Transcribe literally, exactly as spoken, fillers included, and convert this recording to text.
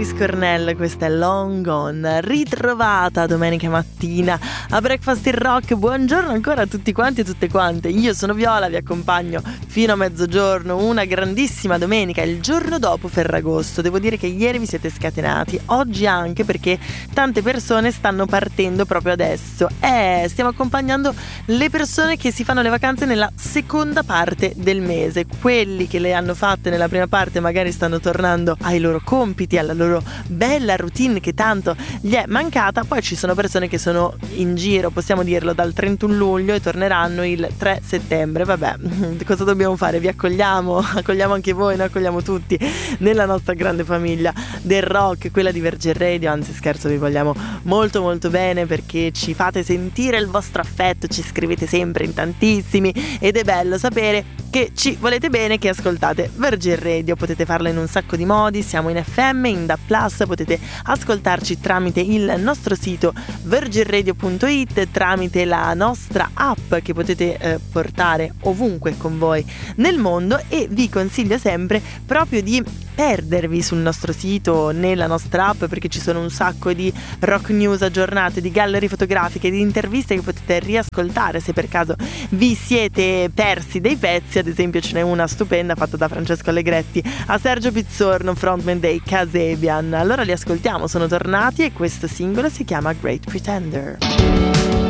Chris Cornell, questa è Long Gone, ritrovata domenica mattina a Breakfast in Rock. Buongiorno ancora a tutti quanti e tutte quante. Io sono Viola, vi accompagno fino a mezzogiorno, una grandissima domenica, il giorno dopo Ferragosto. Devo dire che ieri vi siete scatenati, oggi anche, perché tante persone stanno partendo proprio adesso. Eh, stiamo accompagnando le persone che si fanno le vacanze nella seconda parte del mese. Quelli che le hanno fatte nella prima parte magari stanno tornando ai loro compiti, alla loro bella routine che tanto gli è mancata. Poi ci sono persone che sono in giro, possiamo dirlo, dal trentuno luglio e torneranno il tre settembre. Vabbè, cosa dobbiamo fare? Vi accogliamo, accogliamo anche voi, noi accogliamo tutti nella nostra grande famiglia del rock, quella di Virgin Radio. Anzi, scherzo, vi vogliamo molto molto bene perché ci fate sentire il vostro affetto, ci scrivete sempre in tantissimi ed è bello sapere che ci volete bene, che ascoltate Virgin Radio. Potete farlo in un sacco di modi, siamo in F M, in D A B plus, potete ascoltarci tramite il nostro sito virgin radio punto it, tramite la nostra app che potete eh, portare ovunque con voi nel mondo, e vi consiglio sempre proprio di perdervi sul nostro sito, nella nostra app, perché ci sono un sacco di rock news aggiornate, di gallerie fotografiche, di interviste che potete riascoltare se per caso vi siete persi dei pezzi. Ad esempio ce n'è una stupenda fatta da Francesco Allegretti a Sergio Pizzorno, frontman dei Kasabian. Allora li ascoltiamo, sono tornati e questo singolo si chiama Great Pretender.